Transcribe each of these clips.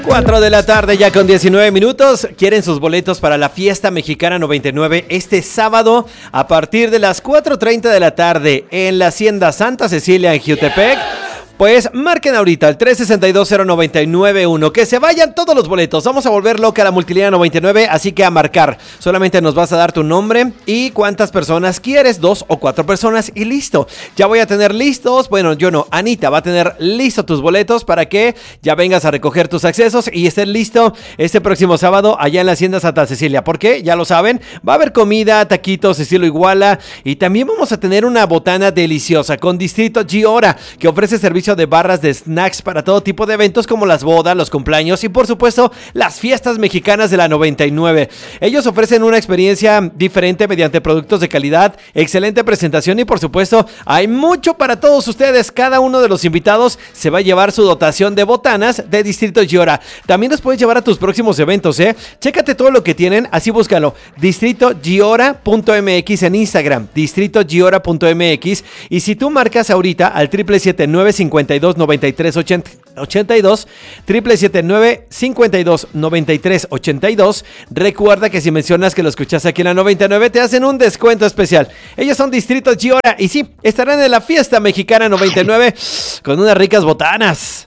4 de la tarde ya con 19 minutos. ¿Quieren sus boletos para la Fiesta Mexicana 99 este sábado a partir de las 4:30 de la tarde en la Hacienda Santa Cecilia en Jiutepec? Pues marquen ahorita al 362-0991. Que se vayan todos los boletos. Vamos a volver loca la Multilínea 99, así que a marcar. Solamente nos vas a dar tu nombre y cuántas personas quieres, 2 o 4 personas y listo. Ya voy a tener listos, bueno, yo no, Anita va a tener listo tus boletos para que ya vengas a recoger tus accesos y estés listo este próximo sábado allá en la Hacienda Santa Cecilia. Porque, ya lo saben, va a haber comida, taquitos estilo Iguala y también vamos a tener una botana deliciosa con Distrito Giora, que ofrece servicio de barras de snacks para todo tipo de eventos como las bodas, los cumpleaños y por supuesto las fiestas mexicanas de la 99. Ellos ofrecen una experiencia diferente mediante productos de calidad, excelente presentación y por supuesto hay mucho para todos ustedes. Cada uno de los invitados se va a llevar su dotación de botanas de Distrito Giora. También los puedes llevar a tus próximos eventos, Chécate todo lo que tienen, así búscalo. DistritoGiora.mx en Instagram, DistritoGiora.mx, y si tú marcas ahorita al 777-952-9382, 777-952-9382, recuerda que si mencionas que lo escuchas aquí en la 99 te hacen un descuento especial. Ellos son Distrito Giora y sí, estarán en la Fiesta Mexicana 99 con unas ricas botanas.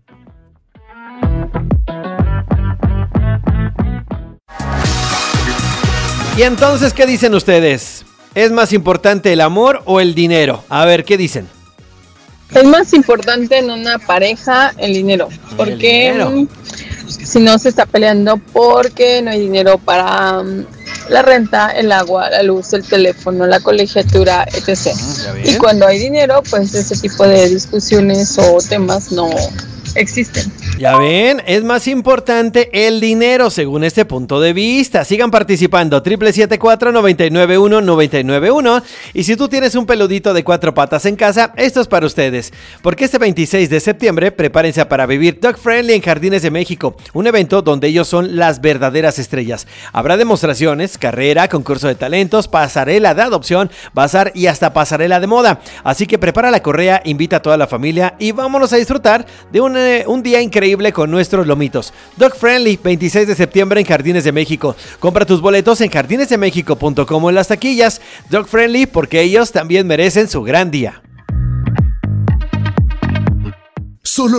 Y entonces, ¿qué dicen ustedes? ¿Es más importante el amor o el dinero? A ver, ¿qué dicen? Es más importante en una pareja el dinero, porque si no se está peleando porque no hay dinero para la renta, el agua, la luz, el teléfono, la colegiatura, etc. Y cuando hay dinero, pues ese tipo de discusiones o temas no existen. Ya ven, es más importante el dinero según este punto de vista. Sigan participando, 777-499-1991. Y si tú tienes un peludito de 4 patas en casa, esto es para ustedes. Porque este 26 de septiembre, prepárense para vivir Dog Friendly en Jardines de México. Un evento donde ellos son las verdaderas estrellas. Habrá demostraciones, carrera, concurso de talentos, pasarela de adopción, bazar y hasta pasarela de moda. Así que prepara la correa, invita a toda la familia y vámonos a disfrutar de un día increíble con nuestros lomitos. Dog Friendly, 26 de septiembre en Jardines de México. Compra tus boletos en jardinesdemexico.com o en las taquillas. Dog Friendly, porque ellos también merecen su gran día.